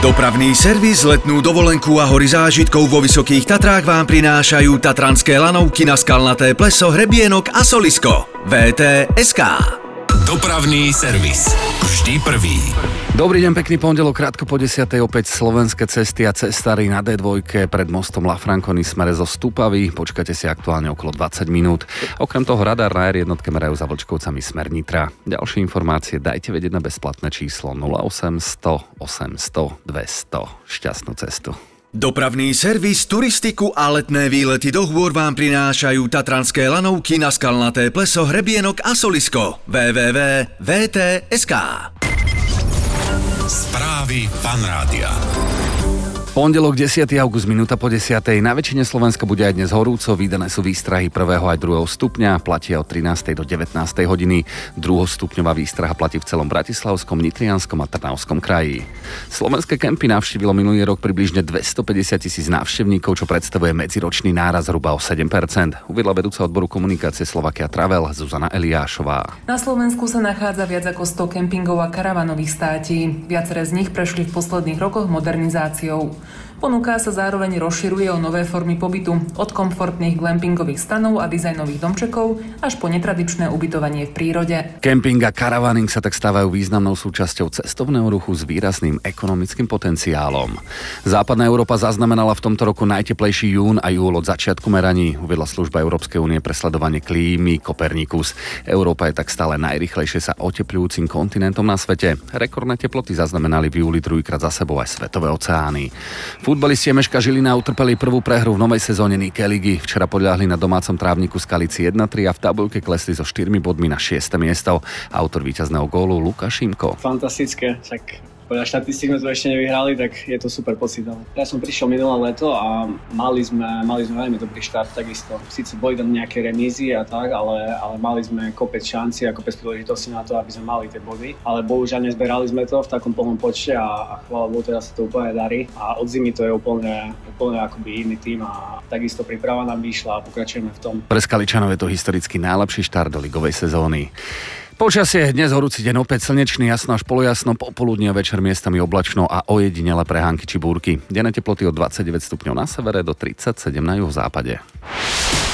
Dopravný servis, letnú dovolenku a hory zážitkov vo Vysokých Tatrách vám prinášajú tatranské lanovky na Skalnaté pleso, Hrebienok a Solisko. VT.sk. Dopravný servis. Vždy prvý. Dobrý deň, pekný pondelok, krátko po 10. opäť slovenské cesty a cestári na D2 pred mostom La Franconi smere zo Stupavy. Počkajte si aktuálne okolo 20 minút. Okrem toho radar na R1 merajú za Vlčkovcami smer Nitra. Ďalšie informácie dajte vedieť na bezplatné číslo 0800 800 200. Šťastnú cestu. Dopravný servis, turistiku a letné výlety do hôr vám prinášajú tatranské lanovky na Skalnaté pleso, Hrebienok a Solisko. www.vt.sk. Správy Fanrádia. Pondelok 10. august, minúta po 10. Na väčšine Slovenska bude aj dnes horúco, vydané sú výstrahy 1. aj 2. stupňa, platia od 13. do 19. hodiny. Druhostupňová výstraha platí v celom Bratislavskom, Nitrianskom a Trnavskom kraji. Slovenské kempy navštívilo minulý rok približne 250 000 návštevníkov, čo predstavuje medziročný náraz zhruba o 7%. Uviedla vedúca odboru komunikácie Slovakia Travel Zuzana Eliášová. Na Slovensku sa nachádza viac ako 100 kempingov a karavanových státí. Viaceré z nich prešli v posledných rokoch modernizáciou. Ponuka sa zároveň rozširuje o nové formy pobytu, od komfortných glampingových stanov a dizajnových domčekov až po netradičné ubytovanie v prírode. Kemping a karavaning sa tak stávajú významnou súčasťou cestovného ruchu s výrazným ekonomickým potenciálom. Západná Európa zaznamenala v tomto roku najteplejší jún a júl od začiatku meraní, uviedla služba Európskej únie pre sledovanie klímy Copernicus. Európa je tak stále najrýchlejšie sa oteplujúcim kontinentom na svete. Rekordné teploty zaznamenali v júli druhýkrát za sebou aj svetové oceány. Futbalisti Emeška Žilina utrpeli prvú prehru v novej sezóne Nike ligy. Včera podľahli na domácom trávniku Skalici 1-3 a v tabuľke klesli so 4 bodmi na 6. miesto. Autor víťazného gólu Lukáš Šimko. Fantastické, tak podľa štatistík sme to ešte nevyhrali, tak je to super pocit. Ja som prišiel minulé leto a mali sme veľmi dobrý štart takisto. Sice boli tam nejaké remízy a tak, ale mali sme kopec šanci a kopec príležitosti na to, aby sme mali tie body. Ale bohužiaľ nezberali sme to v takom plnom počte a chvála Bohu, teda sa to úplne darí. A od zimy to je úplne akoby iný tím a takisto príprava nám vyšla a pokračujeme v tom. Pre Skaličanov je to historicky najlepší štart do ligovej sezóny. Počasie, dnes horúci deň opäť slnečný, jasno až polojasno, popoludne a večer miestami oblačno a ojedinele prehánky či búrky. Denné teploty od 29 stupňov na severe do 37 na juhozápade.